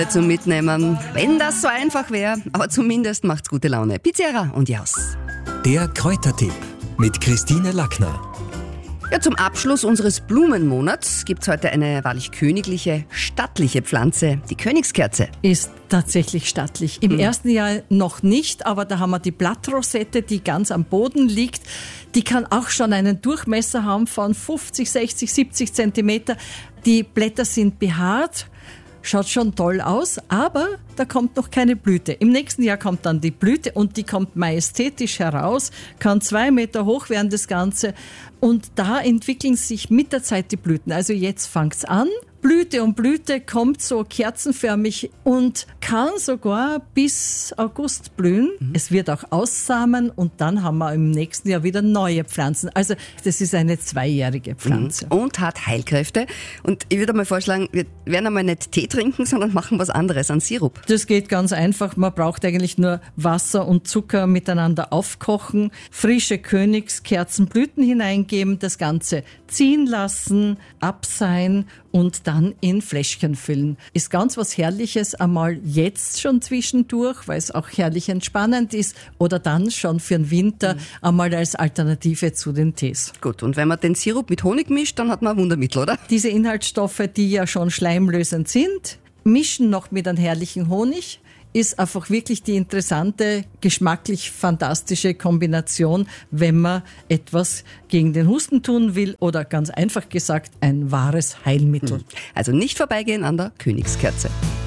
zum Mitnehmen, wenn das so einfach wäre. Aber zumindest macht's gute Laune. Pizzeria und Jaus. Der Kräutertipp mit Christine Lackner. Ja, zum Abschluss unseres Blumenmonats gibt's heute eine wahrlich königliche, stattliche Pflanze, die Königskerze. Ist tatsächlich stattlich. Im ersten Jahr noch nicht, aber da haben wir die Blattrosette, die ganz am Boden liegt. Die kann auch schon einen Durchmesser haben von 50, 60, 70 Zentimeter. Die Blätter sind behaart. Schaut schon toll aus, aber da kommt noch keine Blüte. Im nächsten Jahr kommt dann die Blüte und die kommt majestätisch heraus, kann 2 Meter hoch werden das Ganze und da entwickeln sich mit der Zeit die Blüten. Also jetzt fängt's an. Blüte um Blüte kommt so kerzenförmig und kann sogar bis August blühen. Es wird auch aussamen und dann haben wir im nächsten Jahr wieder neue Pflanzen. Also das ist eine 2-jährige Pflanze. Und hat Heilkräfte. Und ich würde mal vorschlagen, wir werden einmal nicht Tee trinken, sondern machen was anderes, einen Sirup. Das geht ganz einfach. Man braucht eigentlich nur Wasser und Zucker miteinander aufkochen, frische Königskerzenblüten hineingeben, das Ganze ziehen lassen, abseihen und dann in Fläschchen füllen. Ist ganz was Herrliches, einmal jetzt schon zwischendurch, weil es auch herrlich entspannend ist, oder dann schon für den Winter einmal als Alternative zu den Tees. Gut, und wenn man den Sirup mit Honig mischt, dann hat man ein Wundermittel, oder? Diese Inhaltsstoffe, die ja schon schleimlösend sind, mischen noch mit einem herrlichen Honig, ist einfach wirklich die interessante, geschmacklich fantastische Kombination, wenn man etwas gegen den Husten tun will oder ganz einfach gesagt ein wahres Heilmittel. Also nicht vorbeigehen an der Königskerze.